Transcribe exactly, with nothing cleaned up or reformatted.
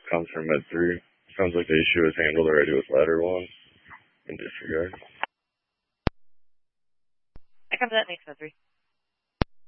comes from Med three. Sounds like the issue is handled already with ladder one. In disregard. I cover that. Thanks, Med three.